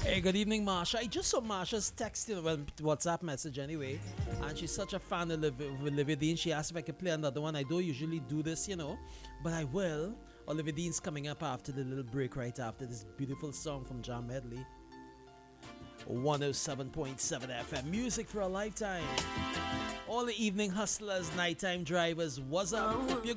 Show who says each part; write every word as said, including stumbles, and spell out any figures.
Speaker 1: Hey, good evening, Marsha. I just saw Marsha's text, well, WhatsApp message anyway, and she's such a fan of Olivia, of Olivia Dean. She asked if I could play another one. I don't usually do this, you know, but I will. Olivia Dean's coming up after the little break right after this beautiful song from John Medley. one oh seven point seven F M, music for a lifetime. All the evening hustlers, nighttime drivers, what's up? Hope you're